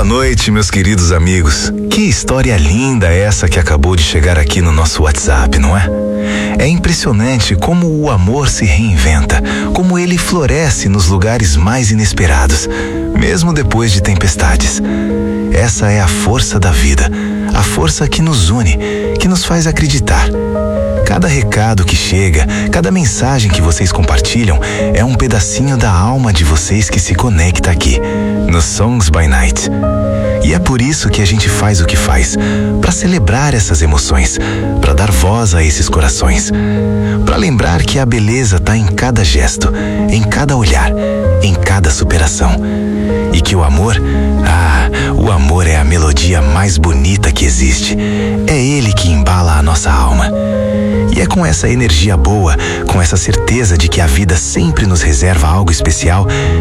noite, meus queridos amigos. Que história linda essa que acabou de chegar aqui no nosso WhatsApp, não é? É impressionante como o amor se reinventa, como ele floresce nos lugares mais inesperados, mesmo depois de tempestades. Essa é a força da vida, a força que nos une, que nos faz acreditar. Cada recado que chega, cada mensagem que vocês compartilham é um pedacinho da alma de vocês que se conecta aqui, no Songs by Night. E é por isso que a gente faz o que faz, para celebrar essas emoções, para dar voz a esses corações, para lembrar que a beleza está em cada gesto, em cada olhar, em cada superação. E que o amor é a melodia mais bonita que existe. É ele que embala a nossa alma. E é com essa energia boa, com essa certeza de que a vida sempre nos reserva algo especial,